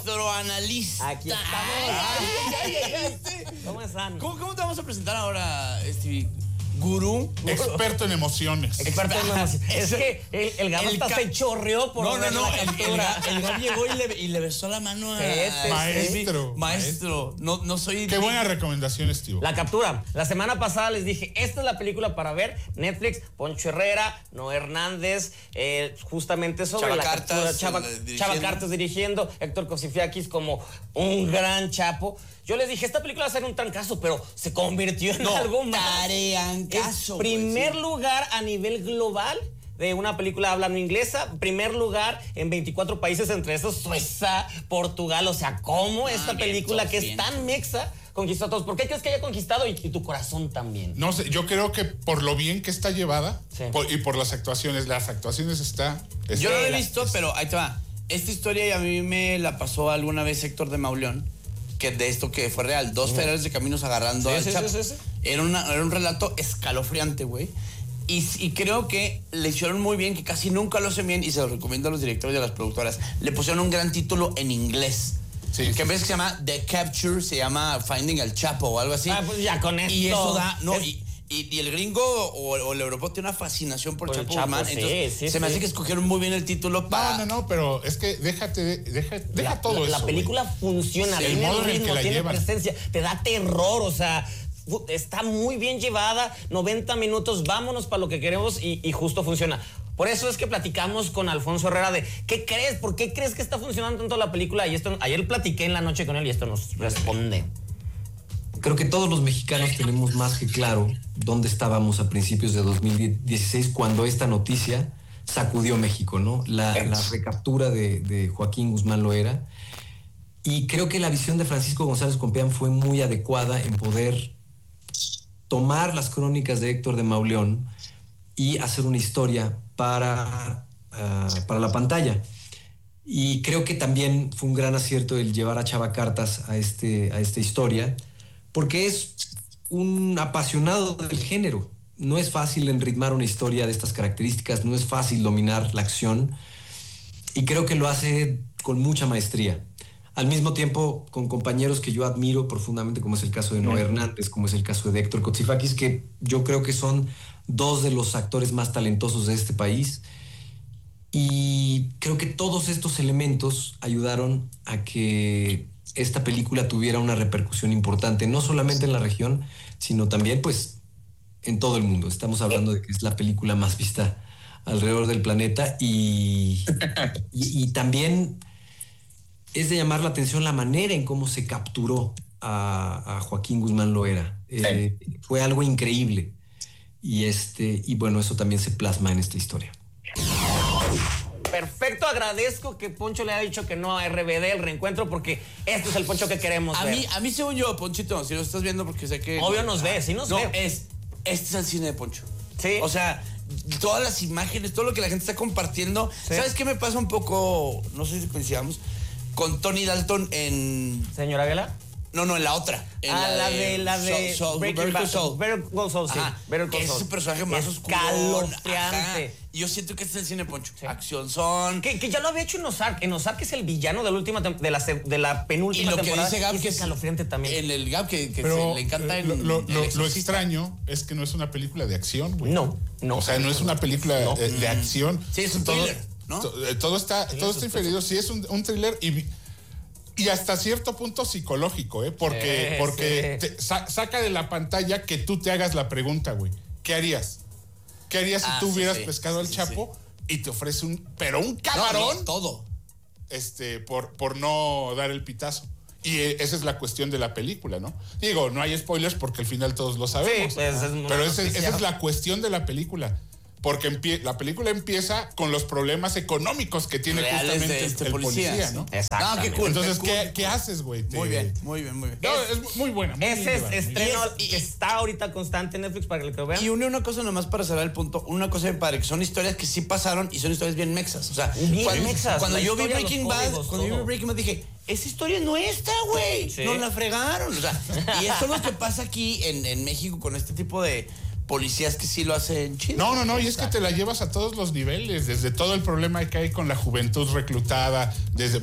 nuestro analista. Aquí estamos. ¿Cómo están? ¿Cómo te vamos a presentar ahora, Stevie? Gurú. Experto en emociones. Experto en emociones. Es que el Gabo hasta se chorreó por No. la captura. El Gab llegó y le besó la mano a... Maestro. No soy... Qué buena recomendación, Steve. La captura. La semana pasada les dije, esta es la película para ver. Netflix, Poncho Herrera, Noé Hernández, justamente sobre Chava la Cartas, captura. Chava Cartas dirigiendo, Héctor Kosifiakis como un gran chapo. Yo les dije, esta película va a ser un trancazo, pero se convirtió en algo más. Tareancazo. Primer lugar a nivel global de una película hablando inglesa, primer lugar en 24 países, entre esos Suecia, Portugal. O sea, ¿cómo esta película que es tan mexa conquistó a todos? ¿Por qué crees que haya conquistado y tu corazón también? No sé, yo creo que por lo bien que está llevada y por las actuaciones está... Yo no lo he visto, pero ahí te va. Esta historia a mí me la pasó alguna vez Héctor de Mauleón, que de esto que fue real. Dos federales de caminos agarrando al chapo. Sí. Era un relato escalofriante, güey. Y creo que le hicieron muy bien, que casi nunca lo hacen bien, y se lo recomiendo a los directores y a las productoras. Le pusieron un gran título en inglés. Sí, que en vez que se llama The Capture, se llama Finding al Chapo o algo así. Pues ya con esto. Y eso da... Y el gringo o el europeo tiene una fascinación por Chapo Guzmán. Entonces se me hace que escogieron muy bien el título para... No, pero es que deja todo eso. La película funciona, el tiene modo en el ritmo, que la tiene llevan. presencia, te da terror, o sea, está muy bien llevada, 90 minutos, vámonos para lo que queremos y justo funciona. Por eso es que platicamos con Alfonso Herrera de ¿qué crees? ¿Por qué crees que está funcionando tanto la película? Y esto, ayer platiqué en la noche con él y esto nos responde. Creo que todos los mexicanos tenemos más que claro dónde estábamos a principios de 2016 cuando esta noticia sacudió México, ¿no? La recaptura de Joaquín Guzmán Loera. Y creo que la visión de Francisco González Compeán fue muy adecuada en poder tomar las crónicas de Héctor de Mauleón y hacer una historia para la pantalla. Y creo que también fue un gran acierto el llevar a Chava Cartas a esta historia, porque es un apasionado del género. No es fácil enritmar una historia de estas características, no es fácil dominar la acción, y creo que lo hace con mucha maestría. Al mismo tiempo, con compañeros que yo admiro profundamente, como es el caso de Noé Hernández, como es el caso de Héctor Kosifiakis, que yo creo que son dos de los actores más talentosos de este país. Y creo que todos estos elementos ayudaron a que esta película tuviera una repercusión importante, no solamente en la región, sino también pues en todo el mundo. Estamos hablando de que es la película más vista alrededor del planeta y también es de llamar la atención la manera en cómo se capturó a Joaquín Guzmán Loera. Fue algo increíble y bueno, eso también se plasma en esta historia. Perfecto, agradezco que Poncho le haya dicho que no a RBD, el reencuentro, porque este es el Poncho que queremos ver. A mí según yo, Ponchito, si lo estás viendo porque sé que... Obvio nos ve, sí nos ve. Este es el cine de Poncho. Sí. O sea, todas las imágenes, todo lo que la gente está compartiendo. Sí. ¿Sabes qué me pasa un poco? No sé si coincidamos. Con Tony Dalton en... ¿Señora Vela? No, en la otra. La de Better Call Saul. Better Call Saul, sí. Better Call Saul. Es su personaje más oscuro. Escalofriante. Y yo siento que este es el cine Poncho. Sí. Acción son. Que ya lo había hecho en Ozark. En Ozark es el villano de la última de la penúltima temporada. Y lo que dice Gab, que es escalofriante también. En el Gab que pero le encanta lo extraño es que no es una película de acción, güey. No. O sea, no es una película de acción. Sí, es un thriller, ¿no? Todo está inferido. Sí, es un thriller y hasta cierto punto psicológico, porque te saca de la pantalla que tú te hagas la pregunta, güey. ¿Qué harías? ¿Qué harías si tú hubieras pescado al Chapo y te ofrece un camarón? No, todo. Por no dar el pitazo. Y esa es la cuestión de la película, ¿no? Digo, no hay spoilers porque al final todos lo sabemos. Sí, pero esa es la cuestión de la película. Porque la película empieza con los problemas económicos que tiene reales justamente el policía, ¿no? Exacto. No, qué cool. Entonces, ¿qué haces, güey? Muy bien. No, es muy buena. Ese es estreno que está ahorita constante en Netflix para que lo vean. Y una cosa nomás para cerrar el punto. Una cosa bien padre, que son historias que sí pasaron y son historias bien mexas. O sea, cuando yo vi Breaking Bad, dije, esa historia es nuestra, güey. Sí. Nos la fregaron. O sea, y eso es lo que pasa aquí en México con este tipo de policías que sí lo hacen chido. No, y es que te la llevas a todos los niveles, desde todo el problema que hay con la juventud reclutada, desde,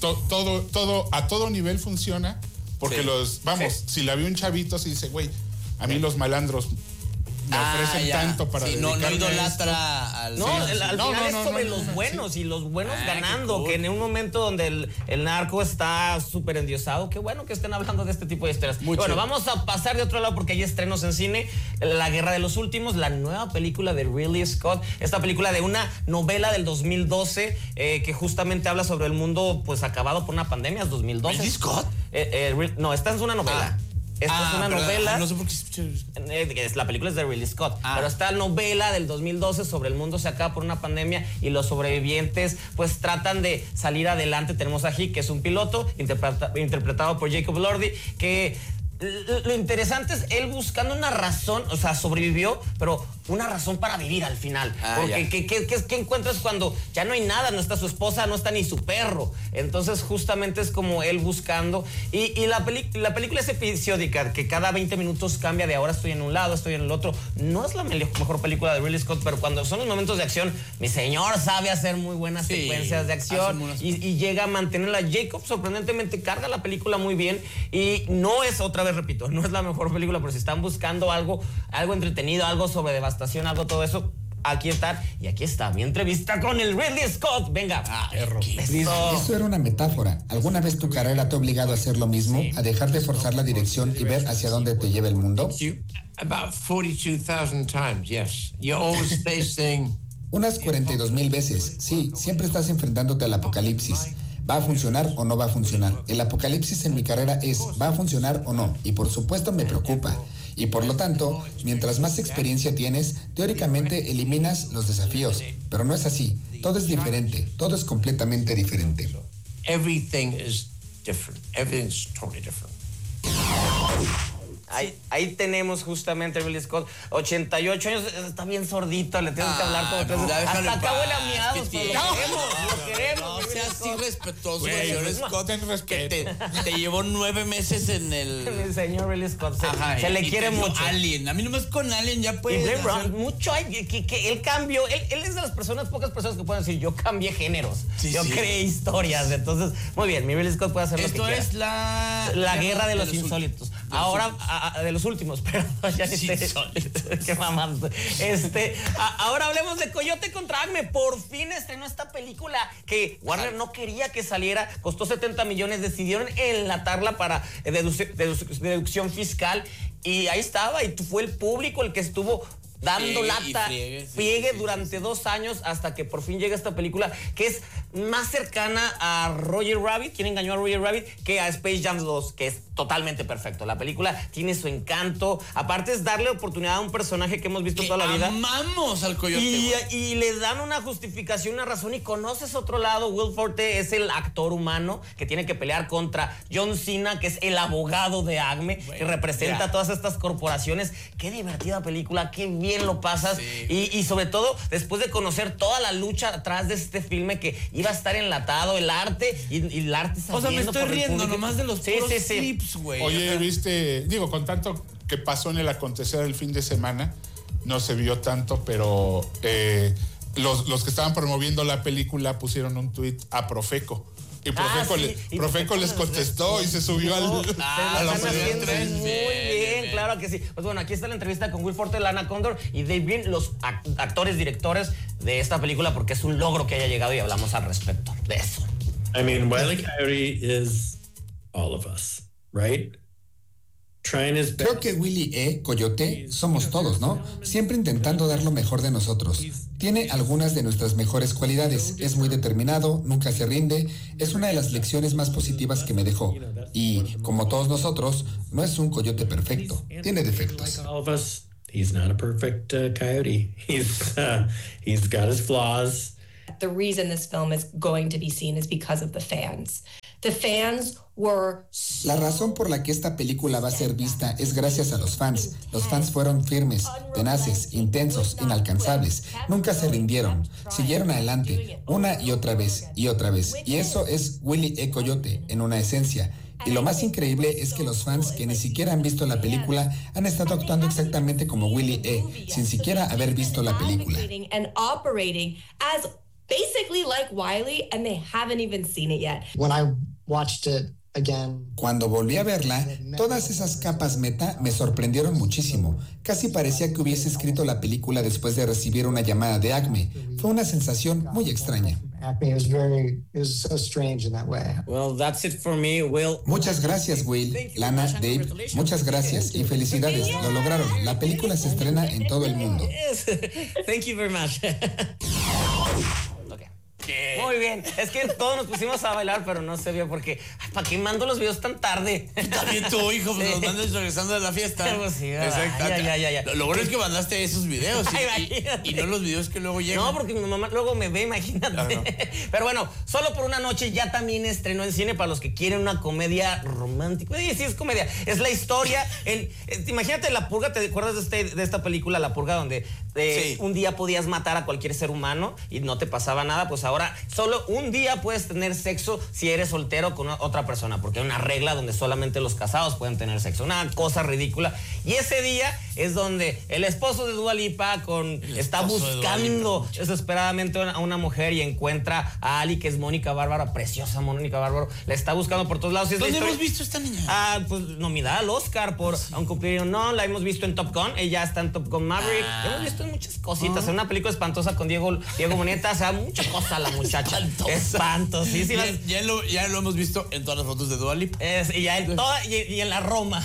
todo, a todo nivel funciona, porque si la ve un chavito, se dice, güey, a mí los malandros me ofrecen tanto para no idolatra al... No, al final es sobre los buenos y los buenos ganando, cool. Que en un momento donde el narco está súper endiosado, qué bueno que estén hablando de este tipo de historias. Bueno, vamos a pasar de otro lado porque hay estrenos en cine. La Guerra de los Últimos, la nueva película de Ridley Scott, esta película de una novela del 2012 que justamente habla sobre el mundo pues acabado por una pandemia, es 2012. ¿Ridley Scott? No, esta es una novela. Esta es una novela. No sé por qué. La película es de Ridley Scott. Pero esta novela del 2012 sobre el mundo se acaba por una pandemia y los sobrevivientes pues tratan de salir adelante. Tenemos a Hick, que es un piloto, interpretado por Jacob Elordi, que lo interesante es él buscando una razón, o sea, sobrevivió, pero una razón para vivir al final. Porque ¿qué encuentras cuando ya no hay nada? No está su esposa, no está ni su perro. Entonces justamente es como él buscando. Y la película es episódica, que cada 20 minutos cambia de ahora estoy en un lado, estoy en el otro. No es la mejor película de Ridley Scott, pero cuando son los momentos de acción, mi señor sabe hacer muy buenas secuencias de acción y llega a mantenerla. Jacob sorprendentemente carga la película muy bien y no es, otra vez repito, no es la mejor película, pero si están buscando algo entretenido, algo sobre devastación, algo todo eso, aquí está. Y aquí está mi entrevista con el Ridley Scott. Venga. Eso era una metáfora. ¿Alguna vez tu carrera te ha obligado a hacer lo mismo? ¿A dejar de forzar la dirección y ver hacia dónde te lleva el mundo? About 42,000 times, yes. You're always facing... Unas 42,000 veces. Sí, siempre estás enfrentándote al apocalipsis. ¿Va a funcionar o no va a funcionar? El apocalipsis en mi carrera es, ¿va a funcionar o no? Y por supuesto me preocupa. Y por lo tanto, mientras más experiencia tienes, teóricamente eliminas los desafíos. Pero no es así. Todo es diferente. Todo es completamente diferente. Everything is different. Everything's totally different. Ahí tenemos justamente Ridley Scott, 88 años, está bien sordito, le tengo que hablar todo 3 veces. Hasta acá huele a miados, pero lo queremos. No seas irrespetuoso, señor Scott. Ten respeto. Te llevó 9 meses en el... El señor Ridley Scott, se le quiere mucho. Alien, a mí nomás con Alien ya puede... Y Blade Runner, mucho hay, que él cambió, él es de las pocas personas que pueden decir, yo cambié géneros, yo creé historias, entonces, muy bien, mi Ridley Scott puede hacer lo que quiera. Esto es la guerra de los insólitos. Ahora, de los últimos, pero ya qué mamá. Ahora hablemos de Coyote contra Acme. Por fin estrenó esta película que Warner no quería que saliera. Costó 70 millones. Decidieron enlatarla para deducción fiscal. Y ahí estaba. Y fue el público el que estuvo dando lata, friegue durante 2 años hasta que por fin llega esta película que es más cercana a Roger Rabbit, quien engañó a Roger Rabbit, que a Space Jam 2, que es totalmente perfecto. La película tiene su encanto. Aparte es darle oportunidad a un personaje que hemos visto toda la vida. Amamos al Coyote. Y le dan una justificación, una razón y conoces otro lado. Will Forte es el actor humano que tiene que pelear contra John Cena, que es el abogado de Acme, que representa a todas estas corporaciones. Qué divertida película, qué bien lo pasas. Y sobre todo, después de conocer toda la lucha atrás de este filme que iba a estar enlatado, el arte y el arte saliendo. O sea, me estoy riendo nomás de los puros clips, güey. Oye, viste, digo, con tanto que pasó en el acontecer del fin de semana, no se vio tanto, pero los que estaban promoviendo la película pusieron un tuit a Profeco. Y Profeco les contestó y se subió a la muy bien, claro que sí. Pues bueno, aquí está la entrevista con Will Forte, Lana Condor y Dave Green, los actores, directores de esta película, porque es un logro que haya llegado y hablamos al respecto de eso. I mean, Wile E. Coyote is all of us, right? Creo que Willy E. Coyote somos todos, ¿no? Siempre intentando dar lo mejor de nosotros. Tiene algunas de nuestras mejores cualidades. Es muy determinado, nunca se rinde. Es una de las lecciones más positivas que me dejó. Y, como todos nosotros, no es un coyote perfecto. Tiene defectos. He's not a perfect coyote. He's got his flaws. The reason this film is going to be seen is because of the fans. The fans were... La razón por la que esta película va a ser vista es gracias a los fans. Los fans fueron firmes, tenaces, intensos, inalcanzables. Nunca se rindieron. Siguieron adelante, una y otra vez, y otra vez. Y eso es Willy E. Coyote, en una esencia. Y lo más increíble es que los fans que ni siquiera han visto la película han estado actuando exactamente como Willie E., sin siquiera haber visto la película. And operating as basically like Wiley, and they haven't even seen it yet. When I watched it again. Cuando volví a verla, todas esas capas meta me sorprendieron muchísimo. Casi parecía que hubiese escrito la película después de recibir una llamada de Acme. Fue una sensación muy extraña. Well, that's it for me, Will. Muchas gracias, Will, Lana, Dave. Muchas gracias y felicidades. Lo lograron. La película se estrena en todo el mundo. Thank you very much. Muy bien, es que todos nos pusimos a bailar, pero no se vio porque ¿para qué mando los videos tan tarde? También tu hijo, pues los mandas regresando de la fiesta. Pues sí, exacto. Ya. Lo bueno es que mandaste esos videos y no los videos que luego llegan. No, porque mi mamá luego me ve, imagínate. No. Pero bueno, Solo por una noche ya también estrenó en cine para los que quieren una comedia romántica. Sí, es comedia. Es la historia. Imagínate La Purga, ¿te acuerdas de esta película La Purga donde un día podías matar a cualquier ser humano y no te pasaba nada? Pues ahora solo un día puedes tener sexo si eres soltero con otra persona, porque hay una regla donde solamente los casados pueden tener sexo. Una cosa ridícula. Y ese día es donde el esposo de Dua Lipa está buscando desesperadamente a una mujer y encuentra a Ali, que es Mónica Bárbaro, preciosa Mónica Bárbaro. La está buscando por todos lados. ¿Dónde hemos visto esta niña? Pues nominada al Oscar por un cumplido. No, la hemos visto en Top Gun. Ella está en Top Gun Maverick. La hemos visto en muchas cositas. En una película espantosa con Diego Boneta. O sea, mucha cosa la muchacha. Espantosísima. Ya lo hemos visto en todas las fotos de Dua Lipa. Y en la Roma.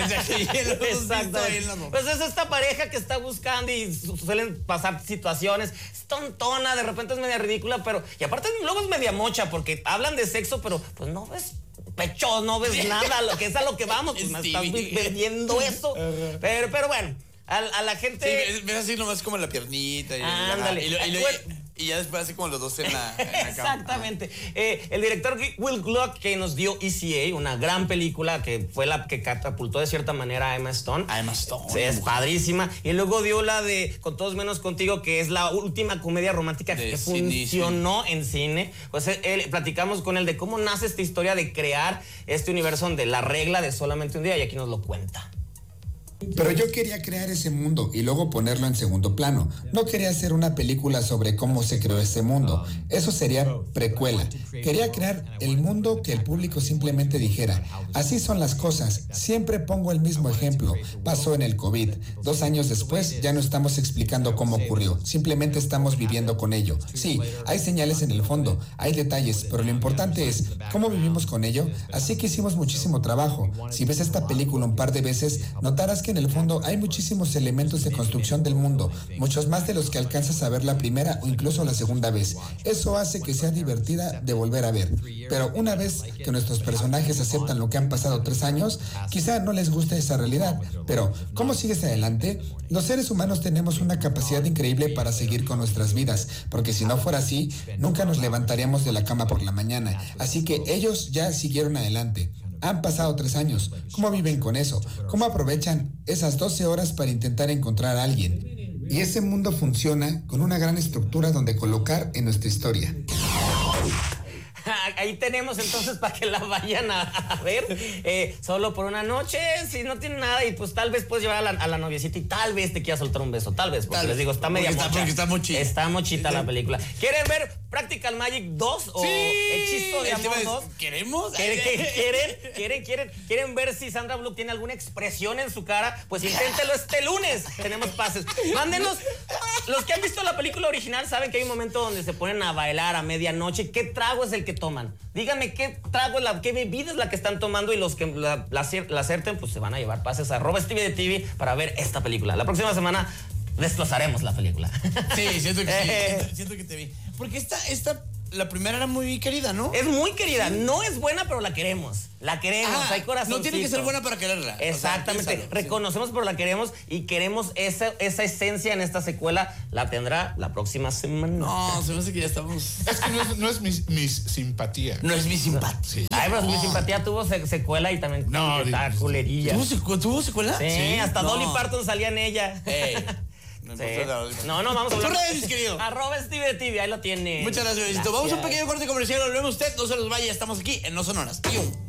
Exactamente. Pues es esta pareja que está buscando y suelen pasar situaciones. Es tontona, de repente es media ridícula, pero... Y aparte luego es media mocha porque hablan de sexo, pero pues no ves pechos, no ves nada, lo que es a lo que vamos. Pues me estás vendiendo eso. Pero bueno, a la gente... Sí, ves así nomás como la piernita. Ándale. Y ya después así como los dos en la cama. Exactamente. El director Will Gluck, que nos dio ECA, una gran película que fue la que catapultó de cierta manera a Emma Stone. Sí, es padrísima. Y luego dio la de Con Todos Menos Contigo, que es la última comedia romántica que funcionó en cine. Pues platicamos con él de cómo nace esta historia de crear este universo donde la regla de solamente un día, y aquí nos lo cuenta. Pero yo quería crear ese mundo y luego ponerlo en segundo plano. No quería hacer una película sobre cómo se creó ese mundo. Eso sería precuela. Quería crear el mundo que el público simplemente dijera: así son las cosas. Siempre pongo el mismo ejemplo. Pasó en el COVID. 2 años después ya no estamos explicando cómo ocurrió. Simplemente estamos viviendo con ello. Sí, hay señales en el fondo, hay detalles, pero lo importante es cómo vivimos con ello. Así que hicimos muchísimo trabajo. Si ves esta película un par de veces, notarás que en el fondo hay muchísimos elementos de construcción del mundo, muchos más de los que alcanzas a ver la primera o incluso la segunda vez. Eso hace que sea divertida de volver a ver. Pero una vez que nuestros personajes aceptan lo que han pasado 3 años, quizá no les guste esa realidad. Pero, ¿cómo sigues adelante? Los seres humanos tenemos una capacidad increíble para seguir con nuestras vidas, porque si no fuera así, nunca nos levantaríamos de la cama por la mañana. Así que ellos ya siguieron adelante. Han pasado 3 años. ¿Cómo viven con eso? ¿Cómo aprovechan esas 12 horas para intentar encontrar a alguien? Y ese mundo funciona con una gran estructura donde colocar en nuestra historia. Ahí tenemos entonces para que la vayan a ver. Solo por una noche, si no tiene nada, y pues tal vez puedes llevar a la noviecita y tal vez te quiera soltar un beso. Tal vez, porque les digo, está media mocha. Porque está mochita. Está mochita la película. ¿Quieren ver Practical Magic 2 o Hechizo de Amor 2? ¿Queremos? ¿Quieren ver si Sandra Bullock tiene alguna expresión en su cara? Pues inténtelo este lunes. Tenemos pases. Mándenos. Los que han visto la película original saben que hay un momento donde se ponen a bailar a medianoche. ¿Qué trago es el que toman? Díganme qué trago, qué bebida es la que están tomando, y los que la acerten, pues se van a llevar pases a @StevieDeTV para ver esta película. La próxima semana desglosaremos la película. Sí, siento que te vi. Porque la primera era muy querida, ¿no? Es muy querida. No es buena, pero la queremos. La queremos. Hay corazón. No tiene que ser buena para quererla. Exactamente. O sea, reconocemos, pero la queremos y queremos esa esencia en esta secuela. La tendrá la próxima semana. No, se me hace que ya estamos... Es que no es mi simpatía. No es mi simpatía. Sí. Ay, pero mi simpatía tuvo secuela y también está culerilla. ¿Tuvo secuela? Sí, hasta Dolly Parton salía en ella. No, vamos a hablar. tus redes, mis queridos. @StevieDeTV, ahí lo tiene. Muchas gracias, Besito. Vamos a un pequeño corte comercial. Volvemos usted, no se los vaya. Estamos aquí en No Sonoras.